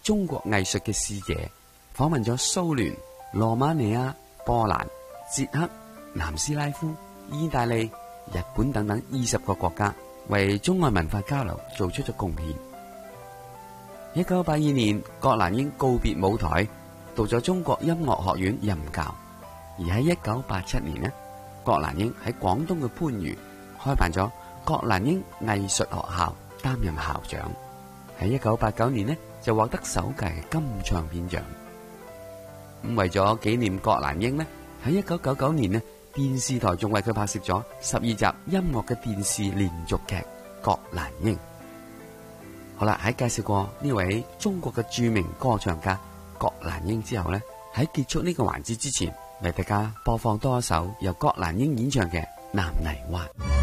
中國藝術嘅視野，訪問咗蘇聯、羅馬尼亞、波蘭、捷克、南斯拉夫、意大利、日本等等20個國家，為中外文化交流做出咗貢獻。1982年，郭蘭英告別舞台，到咗中國音樂學院任教。而喺1987年呢，郭蘭英喺廣東嘅番禺開辦咗郭蘭英藝術學校，擔任校長。喺1989年呢，就獲得首屆嘅金唱片獎。咁為咗紀念郭蘭英呢，喺1999年呢，電視台仲為佢拍攝咗12集音樂嘅電視連續劇《郭蘭英》。好啦，喺介紹過呢位中國嘅著名歌唱家郭蘭英之後呢，喺結束呢個環節之前，為大家播放多一首由郭蘭英演唱嘅《南泥灣》。